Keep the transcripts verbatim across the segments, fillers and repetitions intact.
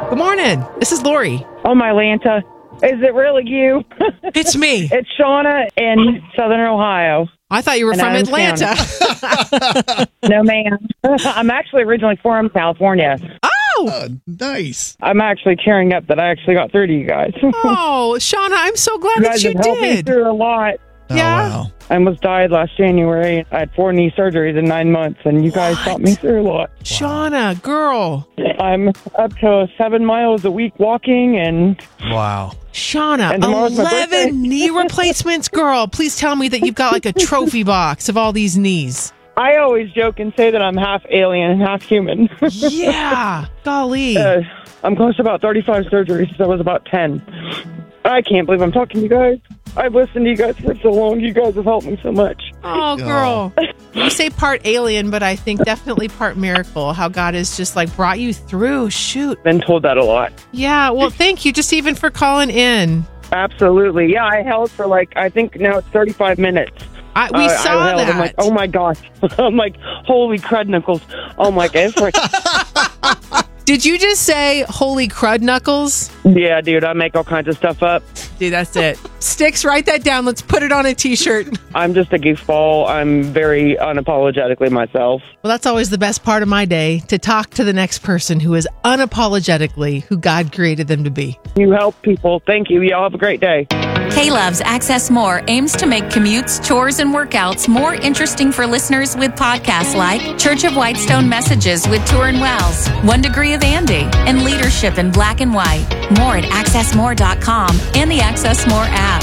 Good morning. This is Lori. Oh, my Lanta. Is it really you? It's me. It's Shauna in Southern Ohio. I thought you were And from Adams Atlanta. No, ma'am. I'm actually originally from California. Oh! Uh, nice. I'm actually tearing up that I actually got through to you guys. Oh, Shauna, I'm so glad You that guys you have helped me did. through a lot. Yeah. Oh, wow. I almost died last January. I had four knee surgeries in nine months, and you guys What? helped me through a lot. Shauna, girl. I'm up to seven miles a week walking, and Wow. Shauna, And tomorrow's my birthday. eleven knee replacements, girl. Please tell me that you've got like a trophy box of all these knees. I always joke and say that I'm half alien and half human. Yeah. Golly. uh, I'm close to about thirty-five surgeries. That was about ten. I can't believe I'm talking to you guys. I've listened to you guys for so long. You guys have helped me so much. Oh, girl. You say part alien, but I think definitely part miracle. How God has just like brought you through. Shoot. Been told that a lot. Yeah. Well, thank you just even for calling in. Absolutely. Yeah, I held for like, I think now it's thirty-five minutes. I, we Uh, saw I held. that. I'm like, oh my gosh. I'm like, holy crud knuckles. Oh my god. Did you just say holy crud knuckles? Yeah, dude, I make all kinds of stuff up. Dude, that's it. Sticks, write that down. Let's put it on a t-shirt. I'm just a goofball. I'm very unapologetically myself. Well, that's always the best part of my day, to talk to the next person who is unapologetically who God created them to be. You help people. Thank you. Y'all have a great day. K-Love's Access More aims to make commutes, chores, and workouts more interesting for listeners with podcasts like Church of Whitestone Messages with Turin Wells, One Degree of Andy, and Leadership in Black and White. More at access more dot com and the Access More app.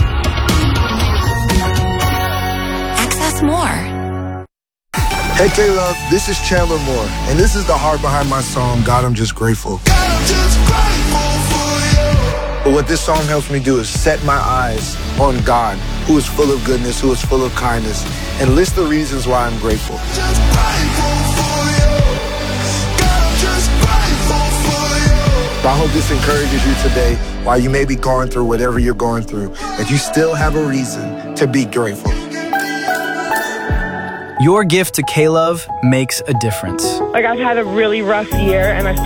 Access More. Hey K-Love, this is Chandler Moore, and this is the heart behind my song, God, I'm Just Grateful. God, I'm just grateful for you. But what this song helps me do is set my eyes on God, who is full of goodness, who is full of kindness, and list the reasons why I'm grateful. Just grateful for you. God, I'm just grateful for you. I hope this encourages you today, while you may be going through whatever you're going through, that you still have a reason to be grateful. Your gift to K-Love makes a difference. Like, I've had a really rough year, and I